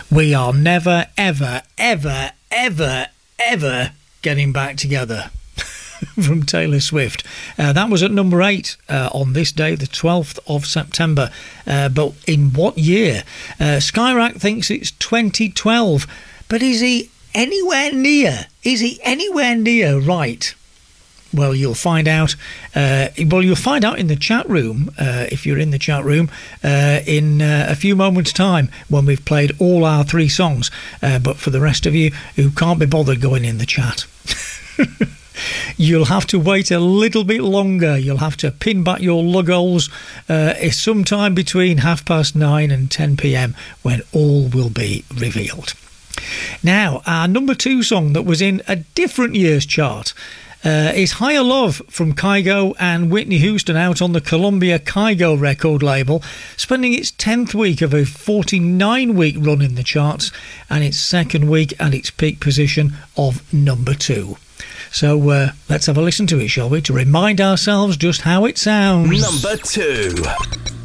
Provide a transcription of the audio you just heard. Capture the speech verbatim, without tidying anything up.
We are never, ever, ever, ever, ever getting back together. From Taylor Swift. Uh, that was at number eight uh, on this day, the twelfth of September. Uh, but in what year? Uh, Skyrack thinks it's twenty twelve. But is he anywhere near? Is he anywhere near right? Well, you'll find out. Uh, well, you'll find out in the chat room, uh, if you're in the chat room, uh, in uh, a few moments' time when we've played all our three songs. Uh, but for the rest of you who can't be bothered going in the chat, you'll have to wait a little bit longer. You'll have to pin back your lugholes uh, sometime between half past nine and ten p.m. when all will be revealed. Now, our number two song that was in a different year's chart uh, is Higher Love from Kygo and Whitney Houston, out on the Columbia Kygo record label, spending its tenth week of a forty-nine week run in the charts and its second week at its peak position of number two. So uh, let's have a listen to it, shall we, to remind ourselves just how it sounds. Number two.